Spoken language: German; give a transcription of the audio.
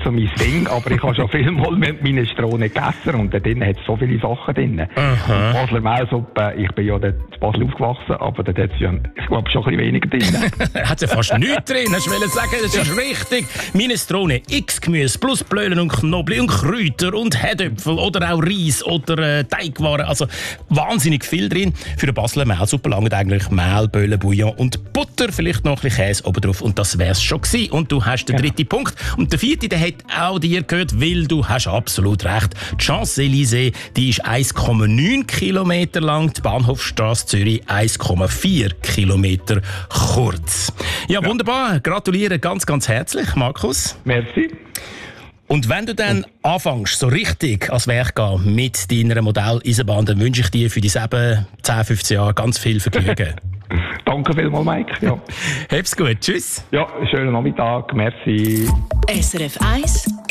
so mein Ding, aber ich habe schon viel mal mit Minestrone gegessen und da drin hat es so viele Sachen drin. Basler Mehlsuppe, ich bin ja dort in Basel aufgewachsen, aber dort hat es ja, ich glaube, schon ein bisschen weniger drin. Hat ja fast nichts drin, hast du sagen, das ist richtig. Minestrone, X-Gemüse plus Blölen und Knoblauch und Kräuter und Herdöpfel oder auch Reis oder Teigwaren, also wahnsinnig viel drin. Für eine Basler Mehlsuppe langen eigentlich Mehl, Böhlen, Bouillon und Butter, vielleicht noch ein bisschen Käse oben drauf und das wär's schon gewesen. Und du hast den dritten Punkt. Und der vierte, der hat auch dir gehört, weil du hast absolut recht. Die Champs-Élysées, die ist 1,9 Kilometer lang, die Bahnhofstrasse Zürich 1,4 Kilometer kurz. Ja, wunderbar. Gratuliere ganz, ganz herzlich, Markus. Merci. Und wenn du dann anfängst, so richtig ans Werk gehen mit deiner Modelleisenbahn, dann wünsche ich dir für die 7, 10, 15 Jahre ganz viel Vergnügen. Danke vielmals, Mike. Ja. Hab's gut. Tschüss. Ja, schönen Nachmittag. Merci. SRF 1